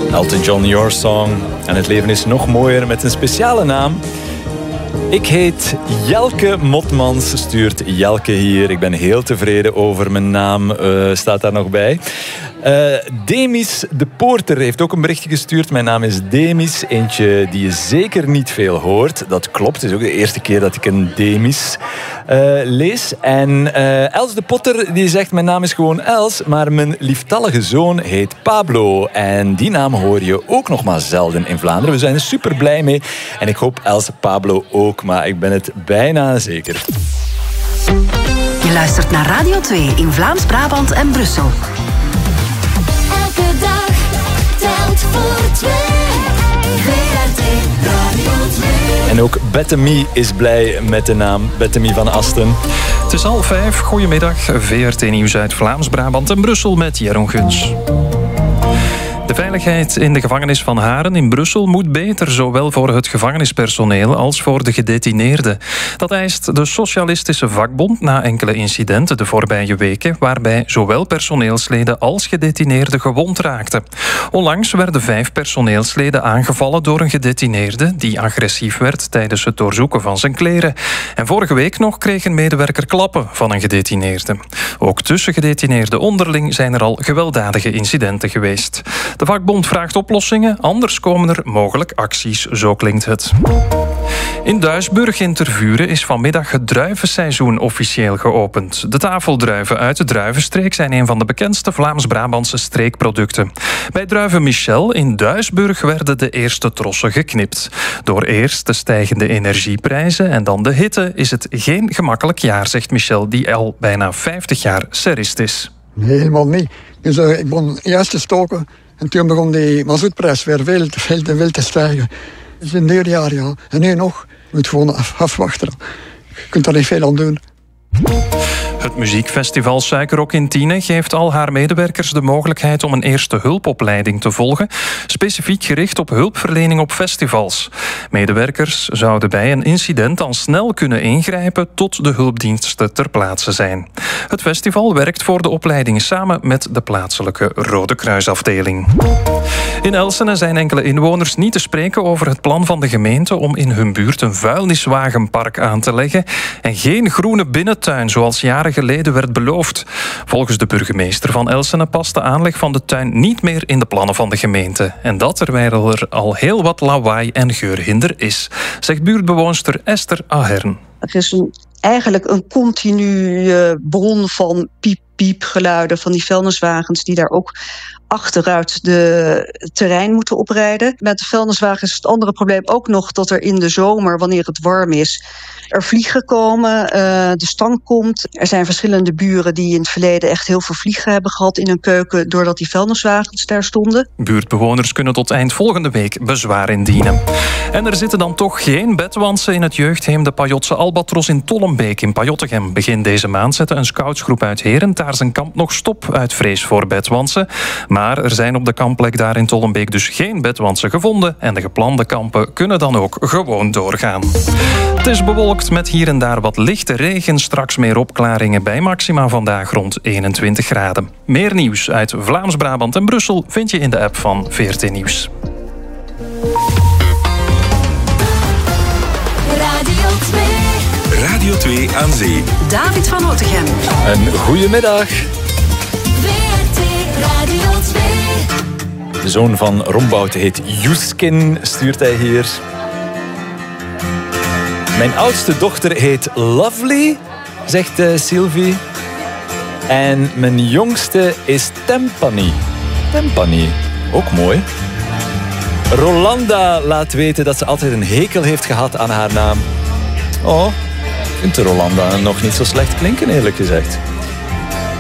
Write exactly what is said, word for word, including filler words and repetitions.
Elton John, Your Song. En het leven is nog mooier met een speciale naam. Ik heet Jelke Motmans, stuurt Jelke hier. Ik ben heel tevreden over mijn naam, uh, staat daar nog bij. Uh, Demis de Poorter heeft ook een berichtje gestuurd. Mijn naam is Demis, eentje die je zeker niet veel hoort. Dat klopt, het is ook de eerste keer dat ik een Demis uh, lees. En uh, Els de Potter die zegt, mijn naam is gewoon Els, maar mijn lieftallige zoon heet Pablo. En die naam hoor je ook nog maar zelden in Vlaanderen. We zijn er super blij mee. En ik hoop Els Pablo ook, maar ik ben het bijna zeker. Je luistert naar Radio twee in Vlaams-Brabant en Brussel. Elke dag telt voor twee. V R T Radio twee. En ook Bethemy is blij met de naam Bethemy van Asten. Het is half vijf. Goedemiddag. V R T Nieuws uit Vlaams-Brabant en Brussel met Jeroen Guns. De veiligheid in de gevangenis van Haren in Brussel moet beter, zowel voor het gevangenispersoneel als voor de gedetineerden. Dat eist de Socialistische Vakbond na enkele incidenten de voorbije weken, waarbij zowel personeelsleden als gedetineerden gewond raakten. Onlangs werden vijf personeelsleden aangevallen door een gedetineerde die agressief werd tijdens het doorzoeken van zijn kleren. En vorige week nog kreeg een medewerker klappen van een gedetineerde. Ook tussen gedetineerden onderling zijn er al gewelddadige incidenten geweest. De vakbond vraagt oplossingen, anders komen er mogelijk acties, zo klinkt het. In Duisburg in Tervuren is vanmiddag het druivenseizoen officieel geopend. De tafeldruiven uit de druivenstreek zijn een van de bekendste Vlaams-Brabantse streekproducten. Bij Druiven Michel in Duisburg werden de eerste trossen geknipt. Door eerst de stijgende energieprijzen en dan de hitte is het geen gemakkelijk jaar, zegt Michel, die al bijna vijftig jaar serist is. Nee, helemaal niet. Dus, uh, ik begon eerst te stoken en toen begon die mazoetprijs weer veel te, veel te, veel te stijgen. Dat is een duur jaar, ja. En nu nog, je moet gewoon af, afwachten. Je kunt daar niet veel aan doen. Het muziekfestival Suikerrok in Tiene geeft al haar medewerkers de mogelijkheid om een eerste hulpopleiding te volgen, specifiek gericht op hulpverlening op festivals. Medewerkers zouden bij een incident al snel kunnen ingrijpen tot de hulpdiensten ter plaatse zijn. Het festival werkt voor de opleiding samen met de plaatselijke Rode Kruisafdeling. In Elsene zijn enkele inwoners niet te spreken over het plan van de gemeente om in hun buurt een vuilniswagenpark aan te leggen en geen groene binnentuin zoals jaren geleden werd beloofd. Volgens de burgemeester van Elsene past de aanleg van de tuin niet meer in de plannen van de gemeente. En dat terwijl er al heel wat lawaai en geurhinder is, zegt buurtbewoonster Esther Ahern. Er is een, eigenlijk een continue bron van piep-piep-geluiden van die vuilniswagens die daar ook achteruit de terrein moeten oprijden. Met de vuilniswagen is het andere probleem ook nog dat er in de zomer, wanneer het warm is, er vliegen komen, uh, de stank komt. Er zijn verschillende buren die in het verleden echt heel veel vliegen hebben gehad in hun keuken doordat die vuilniswagens daar stonden. Buurtbewoners kunnen tot eind volgende week bezwaar indienen. En er zitten dan toch geen bedwansen in het jeugdheem de Pajotse Albatros in Tollenbeek in Pajottegem. Begin deze maand zette een scoutsgroep uit Herentaar zijn kamp nog stop uit vrees voor bedwansen. Maar er zijn op de kampplek daar in Tollenbeek dus geen bedwansen gevonden en de geplande kampen kunnen dan ook gewoon doorgaan. Het is bewolkt met hier en daar wat lichte regen, straks meer opklaringen bij maxima vandaag rond eenentwintig graden. Meer nieuws uit Vlaams-Brabant en Brussel vind je in de app van V R T Nieuws. Radio twee. Radio twee aan zee. David van Otegem. Een goedemiddag. V R T Radio twee. De zoon van Rombout heet Juskin, stuurt hij hier. Mijn oudste dochter heet Lovely, zegt uh, Sylvie. En mijn jongste is Tempany. Tempany, ook mooi. Rolanda laat weten dat ze altijd een hekel heeft gehad aan haar naam. Oh, ik vind de Rolanda nog niet zo slecht klinken, eerlijk gezegd.